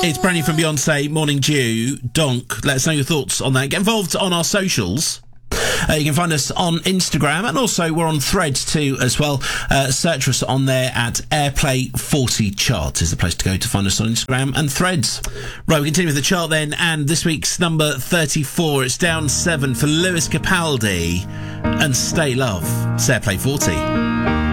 It's brand new from Beyonce, Morning Dew, Donk. Let us know your thoughts on that. Get involved on our socials. You can find us on Instagram, and also we're on Threads too as well. Search us on there at Airplay 40 Chart is the place to go to find us on Instagram and Threads. Right, we continue with the chart then, and this week's number 34, it's down 7 for Lewis Capaldi and Stay Love. It's Airplay 40.